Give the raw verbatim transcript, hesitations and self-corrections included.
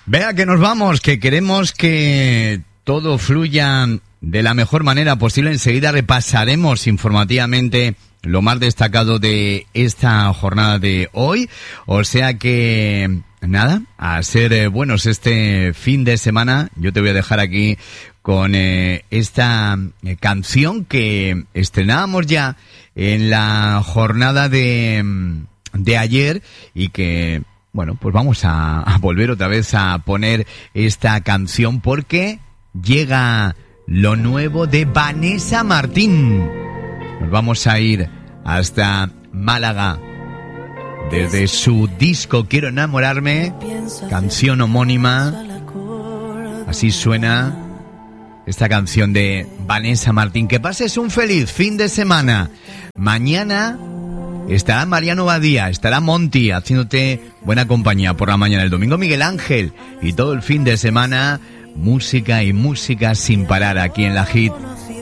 Vea que nos vamos, que queremos que todo fluya de la mejor manera posible. Enseguida repasaremos informativamente lo más destacado de esta jornada de hoy. O sea que, nada, a ser eh, buenos este fin de semana. Yo te voy a dejar aquí con eh, esta eh, canción que estrenábamos ya en la jornada de, de ayer y que... Bueno, pues vamos a, a volver otra vez a poner esta canción porque llega lo nuevo de Vanessa Martín. Nos vamos a ir hasta Málaga desde su disco Quiero enamorarme, canción homónima. Así suena esta canción de Vanessa Martín. Que pases un feliz fin de semana. Mañana estará Mariano Badía, estará Monty haciéndote buena compañía por la mañana. El domingo Miguel Ángel y todo el fin de semana música y música sin parar aquí en la Hit